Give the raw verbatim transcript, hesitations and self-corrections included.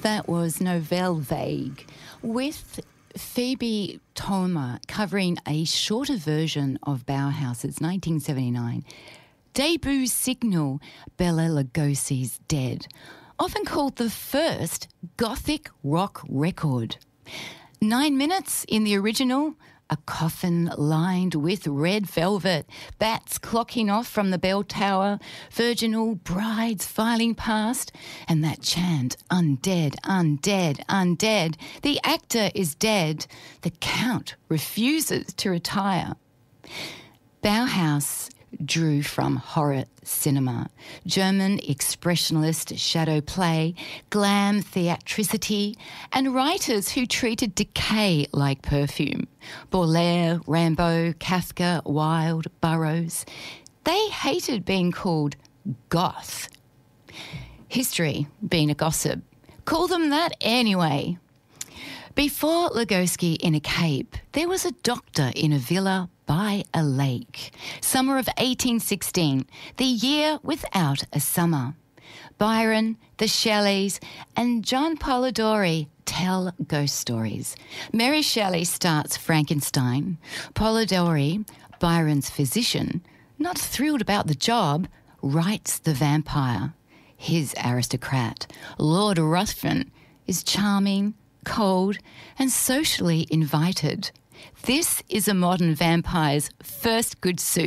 That was Nouvelle Vague with Phoebe Toma covering a shorter version of Bauhaus's nineteen seventy-nine debut single, Bela Lugosi's Dead, often called the first gothic rock record. Nine minutes in the original, a coffin lined with red velvet, bats clocking off from the bell tower, virginal brides filing past, and that chant, undead, undead, undead. The actor is dead. The Count refuses to retire. Bauhaus drew from horror cinema, German expressionist shadow play, glam theatricity, and writers who treated decay like perfume. Baudelaire, Rimbaud, Kafka, Wilde, Burroughs. They hated being called goth. History being a gossip. Call them that anyway. Before Lugosi in a cape, there was a doctor in a villa by a lake. Summer of eighteen sixteen, the year without a summer. Byron, the Shelleys, and John Polidori tell ghost stories. Mary Shelley starts Frankenstein. Polidori, Byron's physician, not thrilled about the job, writes The Vampire. His aristocrat, Lord Ruthven, is charming, cold, and socially invited. This is a modern vampire's first good suit.